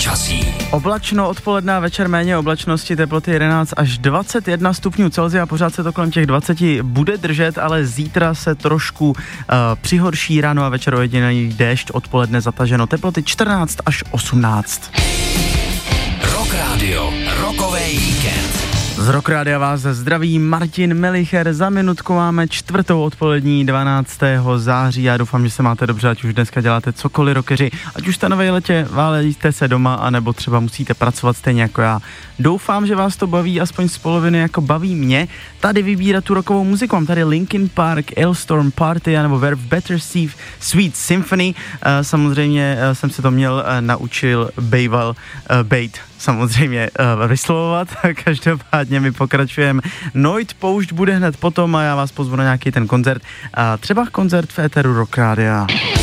počasí. Oblačno odpoledne a večer, méně oblačnosti, teploty 11 až 21 stupňů Celsia, pořád se to kolem těch 20 bude držet, ale zítra se trošku přihorší, ráno a večer ojedinělý déšť, odpoledne zataženo, teploty 14 až 18. Rock Radio, rokový víkend. Z Rock Rádia vás zdraví Martin Melicher, za minutku máme 4. odpolední 12. září. Já doufám, že se máte dobře, ať už dneska děláte cokoliv rockeři, ať už jste na vejletě, válejte se doma, anebo třeba musíte pracovat stejně jako já. Doufám, že vás to baví aspoň z poloviny, jako baví mě. Tady vybírat tu rockovou muziku, mám tady Linkin Park, Hailstorm Party, nebo Where Better Sweet Symphony. Samozřejmě jsem se to měl naučil Bejt samozřejmě vyslovovat. Každopádně my pokračujeme. Noit Poušť bude hned potom a já vás pozvu na nějaký ten koncert. Třeba koncert v éteru Rock Rádia.